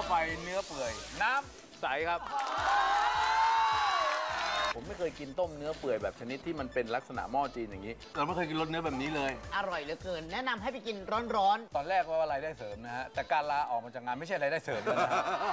ไปเนื้อเปื่อยน้ำใสครับผมไม่เคยกินต้มเนื้อเปื่อยแบบชนิดที่มันเป็นลักษณะหม้อจีนอย่างนี้เราไม่เคยกินรสเนื้อแบบนี้เลยอร่อยเหลือเกินแนะนำให้ไปกินร้อนตอนแรกว่ารายได้เสริมนะฮะแต่การลาออกมาจากงานไม่ใช่รายได้เสริมแล้วนะ